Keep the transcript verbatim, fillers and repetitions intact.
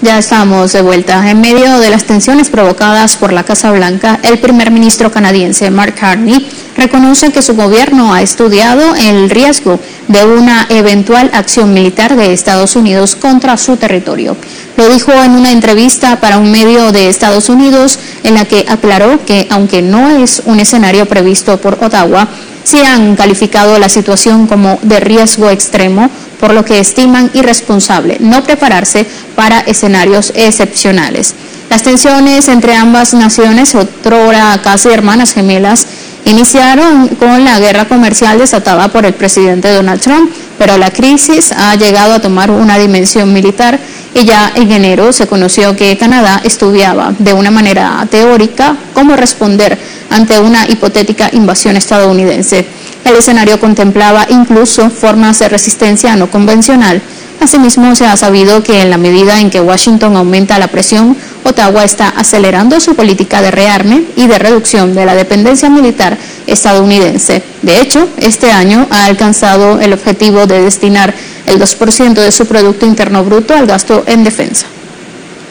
Ya estamos de vuelta. En medio de las tensiones provocadas por la Casa Blanca, el primer ministro canadiense Mark Carney reconoce que su gobierno ha estudiado el riesgo de una eventual acción militar de Estados Unidos contra su territorio. Lo dijo en una entrevista para un medio de Estados Unidos, en la que aclaró que, aunque no es un escenario previsto por Ottawa, sí han calificado la situación como de riesgo extremo, por lo que estiman irresponsable no prepararse para escenarios excepcionales. Las tensiones entre ambas naciones, otrora casi hermanas gemelas, iniciaron con la guerra comercial desatada por el presidente Donald Trump, pero la crisis ha llegado a tomar una dimensión militar y ya en enero se conoció que Canadá estudiaba de una manera teórica cómo responder ante una hipotética invasión estadounidense. El escenario contemplaba incluso formas de resistencia no convencional. Asimismo, se ha sabido que en la medida en que Washington aumenta la presión, Ottawa está acelerando su política de rearme y de reducción de la dependencia militar estadounidense. De hecho, este año ha alcanzado el objetivo de destinar el dos por ciento de su Producto Interno Bruto al gasto en defensa.